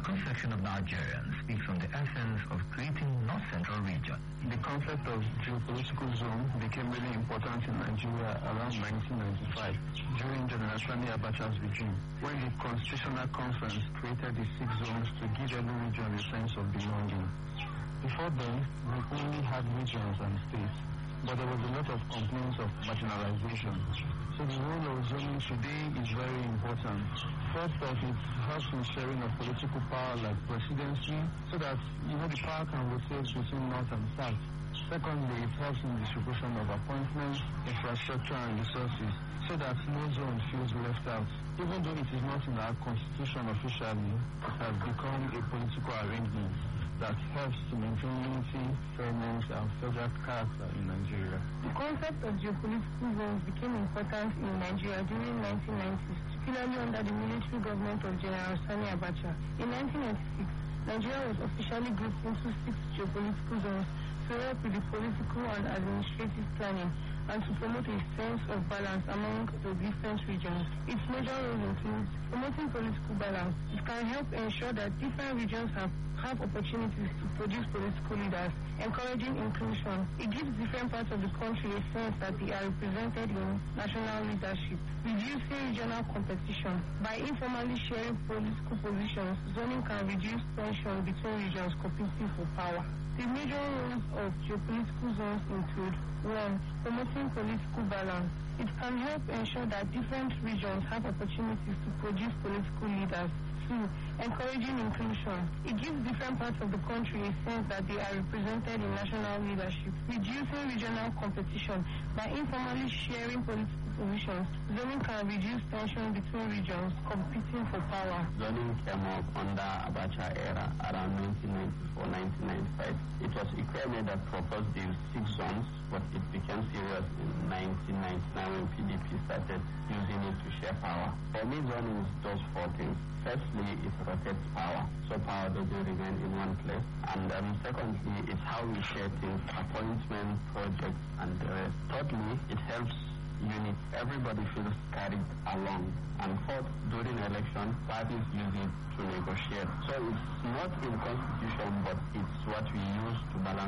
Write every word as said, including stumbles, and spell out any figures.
cross-section of Nigerians speaks on the essence of creating North Central region. The concept of geopolitical zone became really important in Nigeria around nineteen ninety-five during General Sani Abacha's regime, when the Constitutional Conference created the six zones to give every region a sense of belonging. Before then, we only had regions and states, but there was a lot of complaints of marginalization. So the role of zoning today is very important. First off, it helps in sharing of political power like presidency, so that you know the power can rotate between north and south. Secondly, it helps in distribution of appointments, infrastructure and resources, so that no zone feels left out. Even though it is not in our constitution officially, it has become a political arrangement that helps to maintain unity, fairness, and federal character in Nigeria. The concept of geopolitical zones became important in Nigeria during the nineteen nineties, particularly under the military government of General Sani Abacha. In nineteen ninety-six, Nigeria was officially grouped into six geopolitical zones to help with the political and administrative planning and to promote a sense of balance among the different regions. Its major role includes promoting political balance. It can help ensure that different regions have, have opportunities to produce political leaders, encouraging inclusion. It gives different parts of the country a sense that they are represented in national leadership, reducing regional competition. By informally sharing political positions, zoning can reduce tension between regions competing for power. The major roles of geopolitical zones include: one. Promoting political balance. It can help ensure that different regions have opportunities to produce political leaders. Two. Encouraging inclusion. It gives different parts of the country a sense that they are represented in national leadership, reducing regional competition. By informally sharing political positions, zoning can reduce tension between regions competing for power. Zoning came up under Abacha era around nineteen ninety-four to nineteen ninety-five. It was Ikweme that proposed the six zones, but it became serious in nineteen ninety-nine when P D P started using it to share power. For me, zoning does four things. Firstly, it rotates power, so power doesn't remain in one place. And um, secondly, it's how we share things, appointments, projects, and the rest. Thirdly, it helps unit. Everybody feels carried along. And fourth, during election, parties use it to negotiate. So it's not in constitution, but it's what we use to balance